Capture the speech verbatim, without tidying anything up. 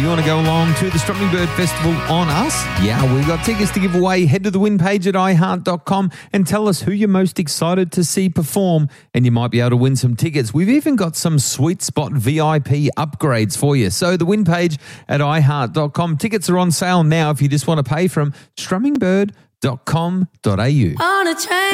You want to go along to the Strumming Bird Festival on us? Yeah, we've got tickets to give away. Head to the win page at i heart dot com and tell us who you're most excited to see perform, and you might be able to win some tickets. We've even got some Sweet Spot V I P upgrades for you. So the win page at i heart dot com. Tickets are on sale now if you just want to pay from strumming bird dot com dot a u.